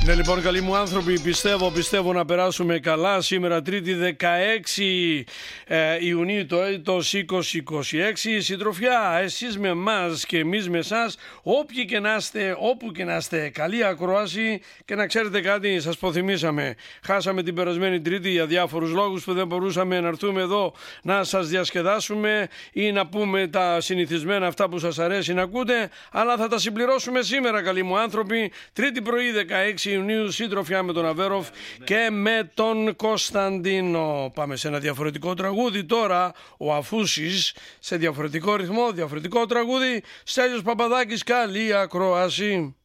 Ναι, λοιπόν, καλοί μου άνθρωποι, πιστεύω να περάσουμε καλά. Σήμερα Τρίτη 16 Ιουνίου το έτος 2026. Συντροφιά, εσείς με εμάς και εμείς με εσάς, όποιοι και να είστε, όπου και να είστε, καλή ακρόαση. Και να ξέρετε κάτι, σας ποθυμίσαμε. Χάσαμε την περασμένη Τρίτη για διάφορους λόγους που δεν μπορούσαμε να έρθουμε εδώ να σας διασκεδάσουμε ή να πούμε τα συνηθισμένα αυτά που σας αρέσει να ακούτε. Αλλά θα τα συμπληρώσουμε σήμερα, καλοί μου άνθρωποι. Τρίτη πρωί 16 Ιουνίου, συντροφιά με τον Αβέροφ και με τον Κωνσταντίνο. Πάμε σε ένα διαφορετικό τραγούδι τώρα. Ο Αφούσης, σε διαφορετικό ρυθμό, διαφορετικό τραγούδι. Στέλιος Παπαδάκης, καλή ακρόαση.